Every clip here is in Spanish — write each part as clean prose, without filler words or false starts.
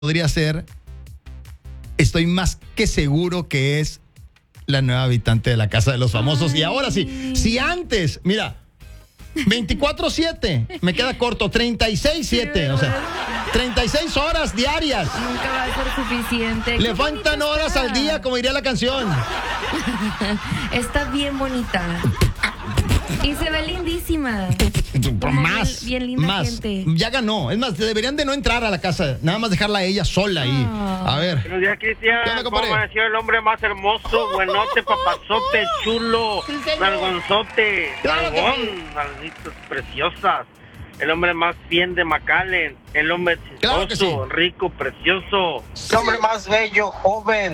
podría ser, estoy más que seguro que es la nueva habitante de la Casa de los Famosos. Y ahora sí, si antes, mira, 24/7, me queda corto, 36/7, o sea, 36 horas diarias. Nunca va a ser suficiente. Le faltan horas al día, como diría la canción. Está bien bonita. Y se ve lindísima. Más, bien linda más. gente. Ya ganó. Es más, deberían de no entrar a la casa, nada más dejarla a ella sola ahí. A ver. Buenos días, Cristian. ¿Qué onda, ¿Cómo compadre? amaneció el hombre más hermoso, buenote, papazote, chulo, nalgonzote, Claro que nalgón, sí. nalguitas preciosas? El hombre más bien de McAllen, el hombre Claro que exitoso, sí. rico, precioso. El hombre más bello, joven,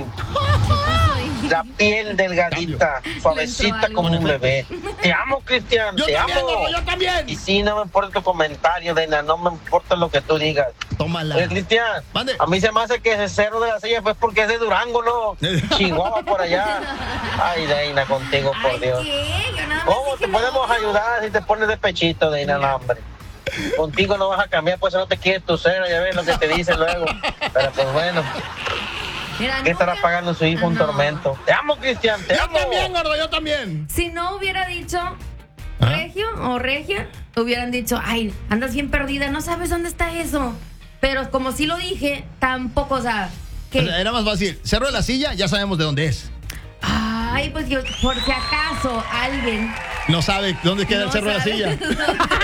la piel delgadita, suavecita algo. como un bebé. Te amo, Cristian, Yo te también, amo. gordo, yo también. Y sí, no me importa tu comentario, Dena, no me importa lo que tú digas. Tómala. Oye, Cristian, Mande. a mí se me hace que ese cerro de la silla fue porque es de Durango, ¿no? Chihuahua por allá. Ay, Dena, contigo, por Ay, Dios. ¿qué? Yo nada más ¿Cómo dije te podemos ayudar si te pones de pechito, Dena, no, hombre? Contigo no vas a cambiar, pues no te quieres tu cero, ya ves lo que te dice luego. Pero pues bueno, Mira, ¿qué estará nunca- pagando su hijo un No. tormento? Te amo, Cristian, te Yo amo. también, gordo, yo también. Si no hubiera dicho ¿Ah? regio o regia, hubieran dicho, ay, andas bien perdida, no sabes dónde está eso. Pero como sí lo dije, tampoco, o sea, que... O sea, era más fácil. Cerro de la Silla, ya sabemos de dónde es. Ay, pues yo, por si acaso alguien... No sabe dónde queda el no Cerro de la sabe Silla. dónde-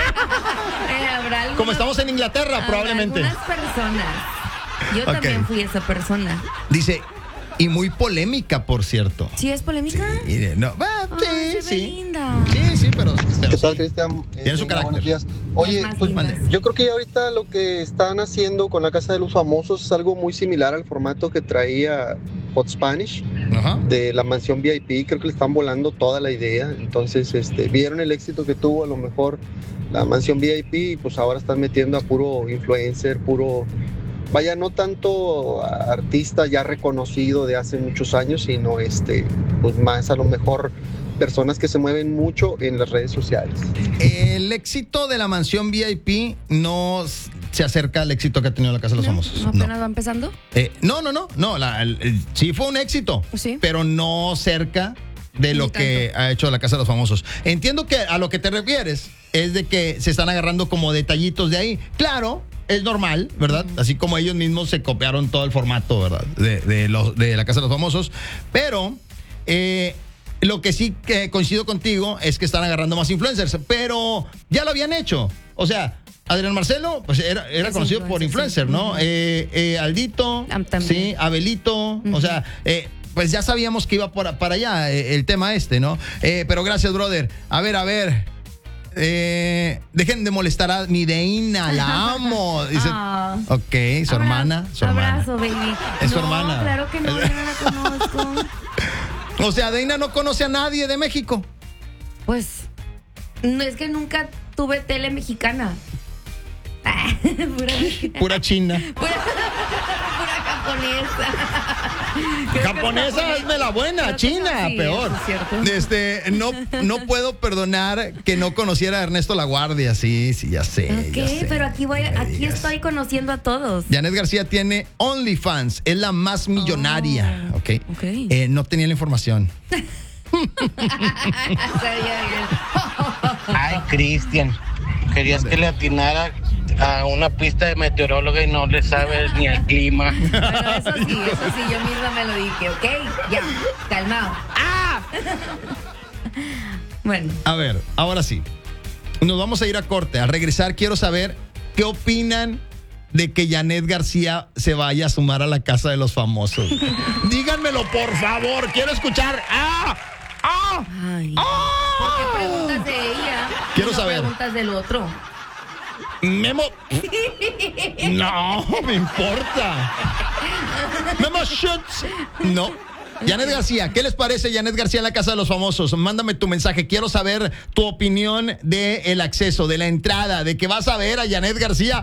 Habrá algunos- Como estamos en Inglaterra, habrá probablemente. algunas personas. Yo Ok. también fui esa persona. Dice, y muy polémica, por cierto. ¿Sí es polémica? Mire, no, Ay, se ve sí. linda. Sí, pero ¿Qué tal, sí. Cristian? Tiene su carácter. Buenos días. Oye, Las más pues, lindas. yo creo que ahorita lo que están haciendo con la Casa de los Famosos es algo muy similar al formato que traía Hot Spanish Ajá. de la mansión VIP. Creo que le están volando toda la idea. Entonces, vieron el éxito que tuvo a lo mejor la mansión VIP y pues ahora están metiendo a puro influencer, puro... Vaya, no tanto artista ya reconocido de hace muchos años, sino pues más a lo mejor personas que se mueven mucho en las redes sociales. El éxito de la mansión VIP no se acerca al éxito que ha tenido la Casa de los Famosos. ¿No apenas va empezando? No, sí fue un éxito, Sí. pero no cerca de lo Ni que ha hecho la Casa de los Famosos. Entiendo que a lo que te refieres es de que se están agarrando como detallitos de ahí. Claro, es normal, ¿verdad? Así como ellos mismos se copiaron todo el formato, ¿verdad? De la Casa de los Famosos. Pero lo que sí que coincido contigo es que están agarrando más influencers, pero ya lo habían hecho. O sea, Adrián Marcelo, pues era Es conocido por influencer, influencer, sí. ¿no? Aldito, También. sí, Abelito, o sea, pues ya sabíamos que iba para allá el tema ¿no? Pero gracias, brother. A ver. Dejen de molestar a mi Deina, la amo. Dice, Ah. ok, su hermana. Abrazo, baby. Es su No, hermana. claro que no, yo no la conozco. O sea, Deina no conoce a nadie de México. Pues, no es que nunca tuve tele mexicana. Pura mexicana. Pura china. Pura japonesa. Creo que Japonesa es de la buena, Creo que china, sí, peor. eso es cierto. No puedo perdonar que no conociera a Ernesto Laguardia. Sí, ya sé. Ok, ya sé. pero aquí No me aquí digas. estoy conociendo a todos. Janet García tiene OnlyFans, es la más millonaria. Oh, Ok. ok. No tenía la información. Ay, Cristian, querías que le atinara a una pista de meteoróloga y no le sabes ni al clima. Pero eso sí, yo misma me lo dije, ¿ok? Ya, calmado. ¡Ah! Bueno, A ver, ahora sí. Nos vamos a ir a corte. Al regresar quiero saber qué opinan de que Janet García se vaya a sumar a la Casa de los Famosos. Díganmelo, por favor. Quiero escuchar. ay. ¿Por qué preguntas de ella? Quiero y no saber. preguntas del otro. Memo. No, me importa. Memo Schutz. No. Janet García, ¿qué les parece Janet García en la Casa de los Famosos? Mándame tu mensaje, quiero saber tu opinión del acceso, de la entrada, de que vas a ver a Janet García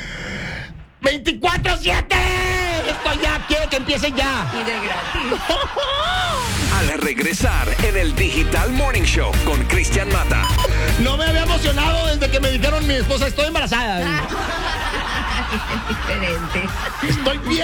24/7. Esto ya, quiero que empiece ya. Y de gratis. Al regresar en el Digital Morning Show con Cristian Mata. No me había emocionado desde que me dijeron mi esposa, estoy embarazada. Diferente. Estoy bien